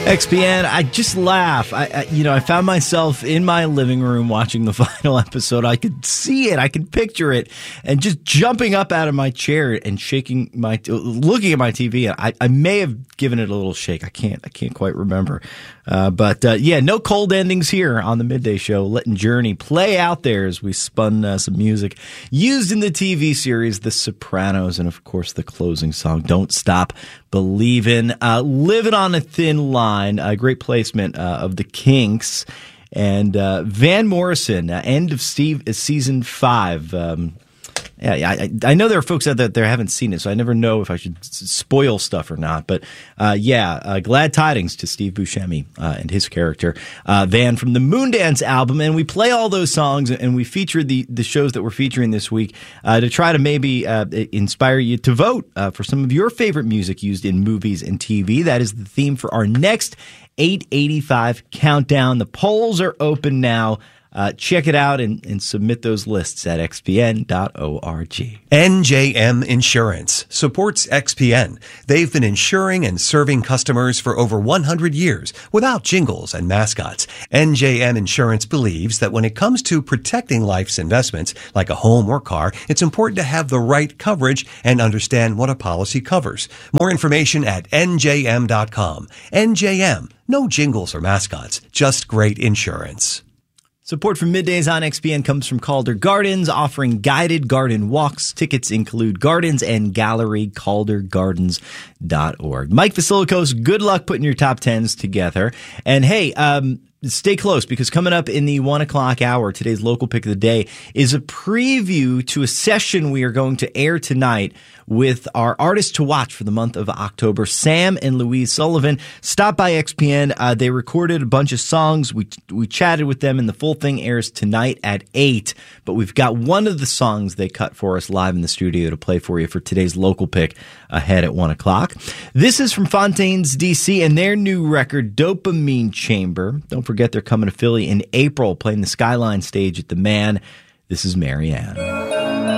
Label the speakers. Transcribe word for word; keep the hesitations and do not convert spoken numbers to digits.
Speaker 1: X P N, I just laugh. I, I, you know, I found myself in my living room watching the final episode. I could see it, I could picture it, and just jumping up out of my chair and shaking my, looking at my T V. I, I may have given it a little shake. I can't, I can't quite remember. Uh, but uh, yeah, no cold endings here on the Midday Show. Letting Journey play out there as we spun uh, some music used in the T V series The Sopranos, and of course the closing song, "Don't Stop Believin'." Uh, living on a thin line. A great placement uh, of the Kinks and uh, Van Morrison. Uh, end of Steve uh, season five. Um, Yeah, I, I know there are folks out there that haven't seen it, so I never know if I should spoil stuff or not. But uh, yeah, uh, glad tidings to Steve Buscemi uh, and his character, uh, Van, from the Moondance album. And we play all those songs, and we feature the, the shows that we're featuring this week uh, to try to maybe uh, inspire you to vote uh, for some of your favorite music used in movies and T V. That is the theme for our next eight eighty-five countdown. The polls are open now. Uh, check it out and, and submit those lists at x p n dot org.
Speaker 2: N J M Insurance supports X P N. They've been insuring and serving customers for over one hundred years without jingles and mascots. N J M Insurance believes that when it comes to protecting life's investments, like a home or car, it's important to have the right coverage and understand what a policy covers. More information at N J M dot com. N J M, no jingles or mascots, just great insurance.
Speaker 1: Support for Middays on X P N comes from Calder Gardens, offering guided garden walks. Tickets include gardens and gallery, calder gardens dot org. Mike Vasilikos, good luck putting your top tens together. And hey, um, stay close, because coming up in the one o'clock hour, today's local pick of the day is a preview to a session we are going to air tonight with our artists to watch for the month of October, Sam and Louise Sullivan. Stop by X P N. Uh, they recorded a bunch of songs. We we chatted with them, and the full thing airs tonight at eight. But we've got one of the songs they cut for us live in the studio to play for you for today's local pick ahead at one o'clock. This is from Fontaines, D C, and their new record, Dopamine Chamber. Don't forget they're coming to Philly in April, playing the Skyline stage at the Man. This is Marianne.